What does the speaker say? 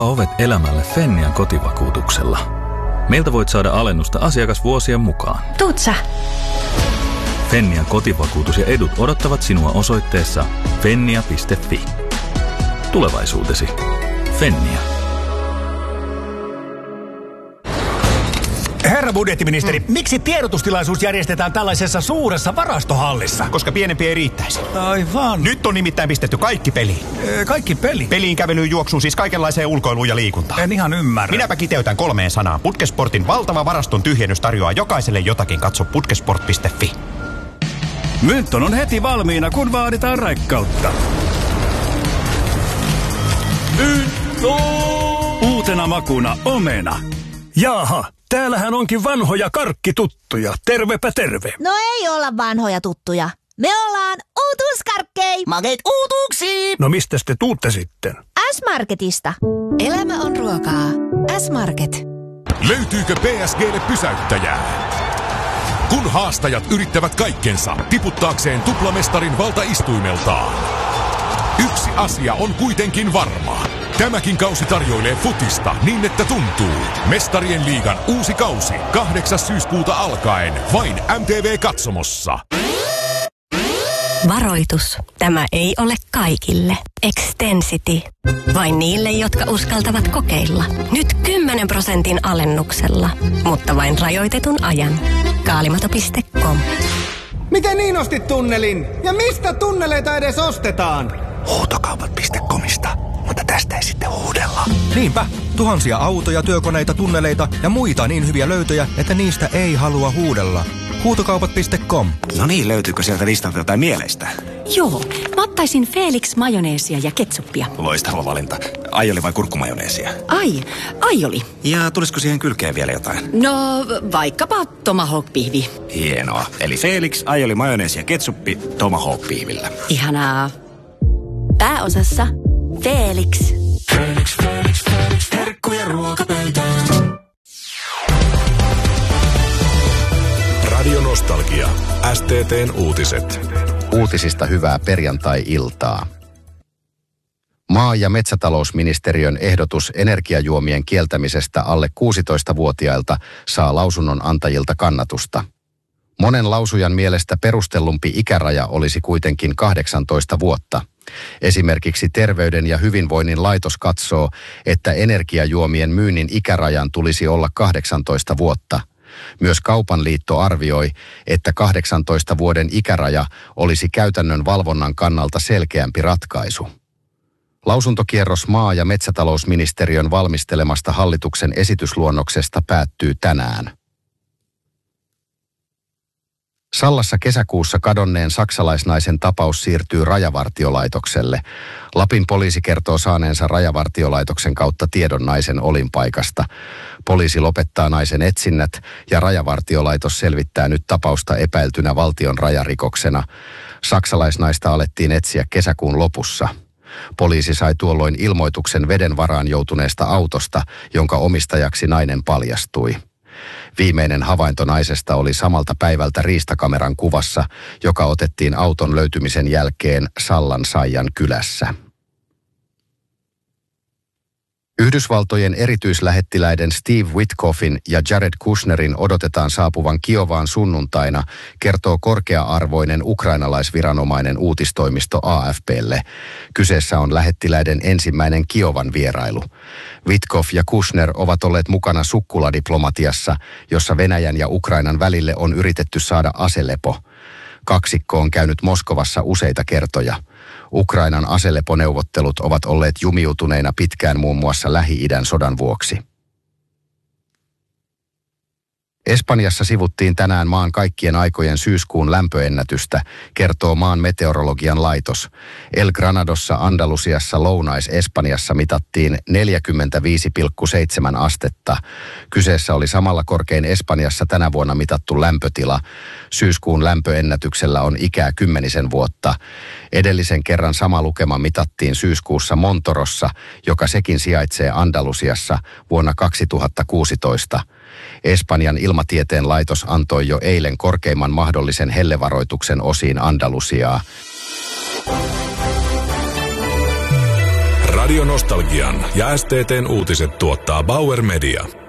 Ovet elämälle Fennian kotivakuutuksella. Meiltä voit saada alennusta asiakasvuosien mukaan. Tuut sä? Fennian kotivakuutus ja edut odottavat sinua osoitteessa fennia.fi. Tulevaisuutesi. Fennia. Herra budjettiministeri, miksi tiedotustilaisuus järjestetään tällaisessa suuressa varastohallissa? Koska pienempi ei riittäisi. Aivan. Nyt on nimittäin pistetty kaikki peliin. Kaikki peli? Peliin, kävelyyn, juoksuun, siis kaikenlaiseen ulkoiluun ja liikuntaan. En ihan ymmärrä. Minäpä kiteytän 3 sanaan. Putkesportin valtava varaston tyhjennys tarjoaa jokaiselle jotakin. Katso putkesport.fi. Mynton on heti valmiina, kun vaaditaan raikkautta. Mynton! Uutena makuna omena. Jaaha, täällähän onkin vanhoja karkkituttuja. Tervepä terve. No ei olla vanhoja tuttuja. Me ollaan uutuuskarkkei. Makeet uutuuksiin! No mistäs te tuutte sitten? S-Marketista. Elämä on ruokaa. S-Market. Löytyykö PSGlle pysäyttäjää? Kun haastajat yrittävät kaikkensa tiputtaakseen tuplamestarin valtaistuimeltaan. Yksi asia on kuitenkin varma. Tämäkin kausi tarjoilee futista niin, että tuntuu. Mestarien liigan uusi kausi 8. syyskuuta alkaen vain MTV-katsomossa. Varoitus. Tämä ei ole kaikille. Extensity. Vain niille, jotka uskaltavat kokeilla. Nyt 10% alennuksella. Mutta vain rajoitetun ajan. Kaalimato.com. Miten niin ostit tunnelin? Ja mistä tunneleita edes ostetaan? Huutokaupat.comista. Mutta tästä ei sitten huudella. Niinpä. Tuhansia autoja, työkoneita, tunneleita ja muita niin hyviä löytöjä, että niistä ei halua huudella. Huutokaupat.com. No niin, löytyykö sieltä listalta jotain mieleistä? Joo, mä ottaisin Felix majoneesia ja ketsuppia. Loistava valinta. Aioli vai kurkkumajoneesia? Aioli. Ja tulisiko siihen kylkeen vielä jotain? No, vaikkapa tomahawk-pihvi. Hienoa. Eli Felix, aioli, majoneesi ja ketsuppi tomahawk-pihvillä. Ihanaa. Pääosassa Felix. Felix, Felix, Felix. Herkkuja ruokapöytään. Radio Nostalgia. STT:n uutiset. Uutisista hyvää perjantai-iltaa. Maa- ja metsätalousministeriön ehdotus energiajuomien kieltämisestä alle 16-vuotiailta saa lausunnon antajilta kannatusta. Monen lausujan mielestä perustellumpi ikäraja olisi kuitenkin 18 vuotta. Esimerkiksi Terveyden ja hyvinvoinnin laitos katsoo, että energiajuomien myynnin ikärajan tulisi olla 18 vuotta. Myös Kaupan liitto arvioi, että 18 vuoden ikäraja olisi käytännön valvonnan kannalta selkeämpi ratkaisu. Lausuntokierros maa- ja metsätalousministeriön valmistelemasta hallituksen esitysluonnoksesta päättyy tänään. Sallassa kesäkuussa kadonneen saksalaisnaisen tapaus siirtyy Rajavartiolaitokselle. Lapin poliisi kertoo saaneensa Rajavartiolaitoksen kautta tiedon naisen olinpaikasta. Poliisi lopettaa naisen etsinnät ja Rajavartiolaitos selvittää nyt tapausta epäiltynä valtion rajarikoksena. Saksalaisnaista alettiin etsiä kesäkuun lopussa. Poliisi sai tuolloin ilmoituksen veden varaan joutuneesta autosta, jonka omistajaksi nainen paljastui. Viimeinen havainto naisesta oli samalta päivältä riistakameran kuvassa, joka otettiin auton löytymisen jälkeen Sallan Saijan kylässä. Yhdysvaltojen erityislähettiläiden Steve Witkoffin ja Jared Kushnerin odotetaan saapuvan Kiovaan sunnuntaina, kertoo korkea-arvoinen ukrainalaisviranomainen uutistoimisto AFP:lle. Kyseessä on lähettiläiden ensimmäinen Kiovan vierailu. Witkoff ja Kushner ovat olleet mukana sukkuladiplomatiassa, jossa Venäjän ja Ukrainan välille on yritetty saada aselepo. Kaksikko on käynyt Moskovassa useita kertoja. Ukrainan aseleponeuvottelut ovat olleet jumiutuneina pitkään muun muassa Lähi-idän sodan vuoksi. Espanjassa sivuttiin tänään maan kaikkien aikojen syyskuun lämpöennätystä, kertoo maan meteorologian laitos. El Granadossa Andalusiassa Lounais-Espanjassa mitattiin 45,7 astetta. Kyseessä oli samalla korkein Espanjassa tänä vuonna mitattu lämpötila. Syyskuun lämpöennätyksellä on ikää 10 vuotta. Edellisen kerran sama lukema mitattiin syyskuussa Montorossa, joka sekin sijaitsee Andalusiassa vuonna 2016. Espanjan ilmatieteen laitos antoi jo eilen korkeimman mahdollisen hellevaroituksen osiin Andalusiaa. Radio Nostalgian ja STT:n uutiset tuottaa Bauer Media.